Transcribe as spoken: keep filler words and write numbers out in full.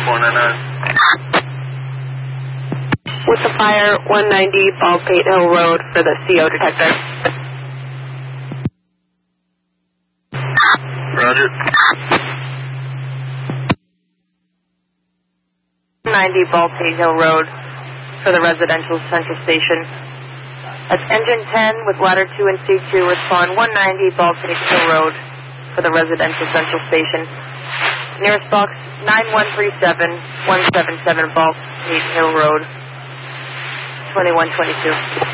four nine nine. With the fire, one ninety Baldpate Hill Road for the C O detector. Roger. one ninety Baldpate Hill Road for the residential central station. That's engine ten with ladder two and C two. Respond one ninety Baldpate Hill Road for the residential central station. Nearest box nine one three seven, one seven seven Baldpate Hill Road, twenty-one twenty-two.